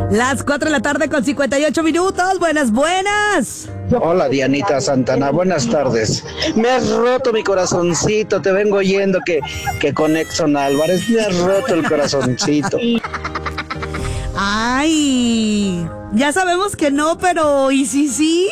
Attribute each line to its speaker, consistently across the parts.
Speaker 1: Las 4 de la tarde con 58 minutos. Buenas.
Speaker 2: Hola Dianita Santana, buenas tardes. Me has roto mi corazoncito, te vengo oyendo que con Exxon Álvarez me has roto el corazoncito.
Speaker 1: Ay, ya sabemos que no, pero ¿y sí?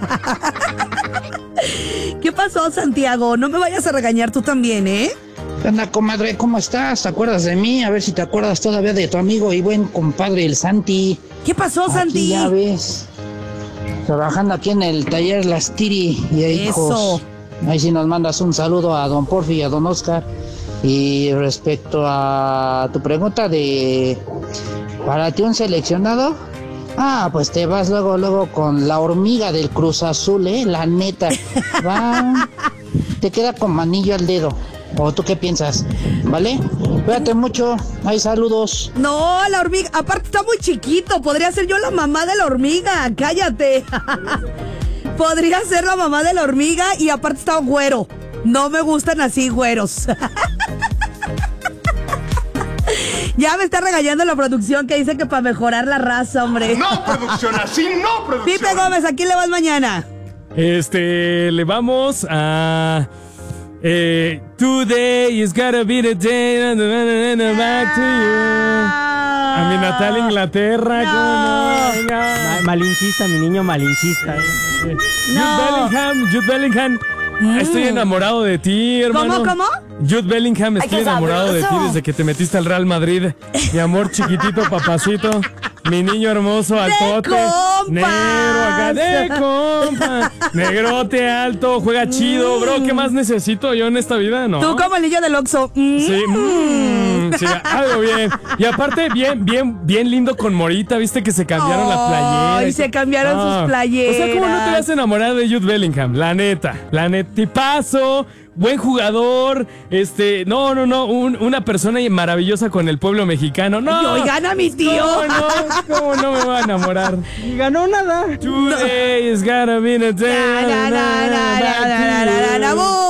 Speaker 1: ¿Qué pasó, Santiago? No me vayas a regañar tú también, ¿eh?
Speaker 3: ¿Qué onda, comadre? ¿Cómo estás? ¿Te acuerdas de mí? A ver si te acuerdas todavía de tu amigo y buen compadre, el Santi.
Speaker 1: ¿Qué pasó, Santi?
Speaker 3: Aquí ya ves, trabajando aquí en el taller Las Tiri y hijos. Ahí sí nos mandas un saludo a don Porfi y a don Oscar. Y respecto a tu pregunta de ¿para ti un seleccionado? Pues te vas luego con la hormiga del Cruz Azul, la neta. Va, te queda como anillo al dedo. ¿O tú qué piensas? ¿Vale? Cuídate mucho. Hay saludos.
Speaker 1: No, la hormiga. Aparte está muy chiquito. Podría ser yo la mamá de la hormiga. Cállate. Podría ser la mamá de la hormiga y aparte está güero. No me gustan así güeros. Ya me está regañando la producción que dice que para mejorar la raza, hombre.
Speaker 4: No, producción, así no, producción.
Speaker 1: Pipe Gómez, ¿a quién le vas mañana?
Speaker 5: Le vamos a... Today is gotta be the day back to you. A mi natal Inglaterra.
Speaker 1: No.
Speaker 6: Malinchista, mi niño malinchista.
Speaker 5: Jude Bellingham. Estoy enamorado de ti, hermano.
Speaker 1: ¿Cómo?
Speaker 5: Jude Bellingham, estoy enamorado de ti desde que te metiste al Real Madrid. Mi amor chiquitito, papacito. Mi niño hermoso, altote. Negro acá, de compa. Negrote, alto, juega chido, bro. ¿Qué más necesito yo en esta vida? No.
Speaker 1: Tú como el niño del Oxxo.
Speaker 5: Sí, sí, algo bien. Y aparte, bien lindo con Morita. ¿Viste que se cambiaron la playera?
Speaker 1: Ay, se cambiaron sus playeras.
Speaker 5: O sea, ¿cómo no te vas a enamorar de Jude Bellingham? La neta. Tipazo. Buen jugador, una persona maravillosa con el pueblo mexicano. No,
Speaker 1: oigan a mi tío.
Speaker 5: ¿Cómo no me va a enamorar?
Speaker 6: Ni ganó nada.
Speaker 5: Today is gonna be the day.